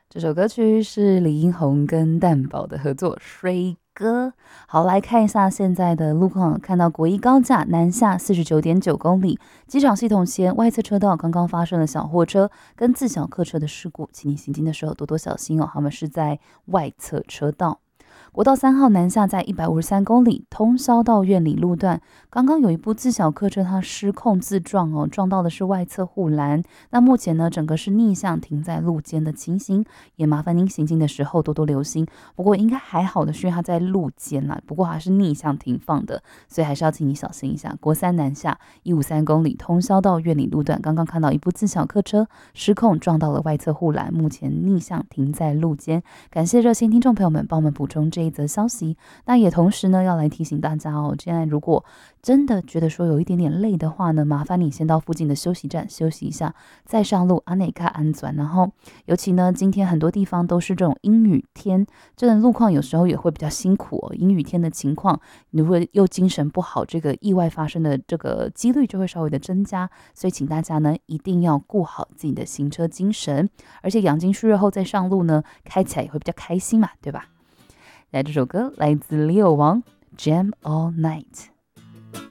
这首歌曲是李英宏跟蛋宝的合作《水歌》。好，来看一下现在的路况，看到国一高架南下49.9公里，机场系统前外侧车道刚刚发生了小货车跟自小客车的事故，请你行进的时候多多小心哦，他们是在外侧车道。国道3号南下在153公里，通霄到苑里路段，刚刚有一部自小客车它失控自撞哦，撞到的是外侧护栏。那目前呢，整个是逆向停在路肩的情形，也麻烦您行进的时候多多留心。不过应该还好的是它在路肩啦，不过还是逆向停放的，所以还是要请你小心一下。国三南下153公里，通霄到苑里路段，刚刚看到一部自小客车失控撞到了外侧护栏，目前逆向停在路肩。感谢热心听众朋友们帮我们补充这一则消息。那也同时呢，要来提醒大家哦，现在如果真的觉得说有一点点累的话呢，麻烦你先到附近的休息站休息一下，再上路安内卡安转。然后尤其呢，今天很多地方都是这种阴雨天，这种路况有时候也会比较辛苦哦。阴雨天的情况，你如果又精神不好，这个意外发生的这个几率就会稍微的增加。所以请大家呢一定要顾好自己的行车精神，而且养精蓄锐后再上路呢，开起来也会比较开心嘛，对吧？来，这首歌来自李友王《Jam All Night》。